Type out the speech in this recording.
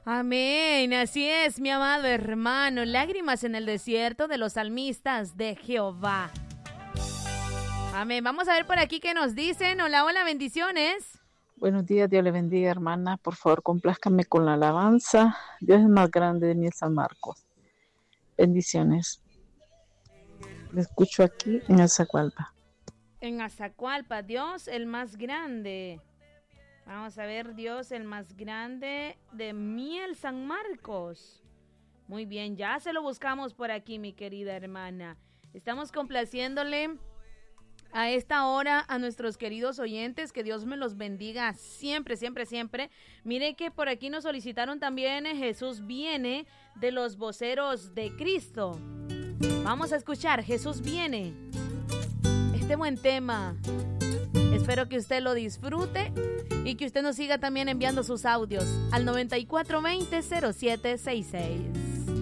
Amén, así es, mi amado hermano. Lágrimas en el desierto de los salmistas de Jehová. Amén. Vamos a ver por aquí qué nos dicen. Hola, hola, bendiciones. Buenos días, Dios le bendiga, hermana. Por favor, complázcame con la alabanza. Dios es más grande de mí, San Marcos. Bendiciones. Le escucho aquí en Azacualpa. En Azacualpa, Dios el más grande. Vamos a ver, Dios el más grande de Miel San Marcos. Muy bien, ya se lo buscamos por aquí, mi querida hermana. Estamos complaciéndole a esta hora a nuestros queridos oyentes, que Dios me los bendiga siempre, siempre, siempre. Mire que por aquí nos solicitaron también Jesús viene, de los voceros de Cristo. Vamos a escuchar Jesús viene, este buen tema. Espero que usted lo disfrute y que usted nos siga también enviando sus audios al 9420-0766.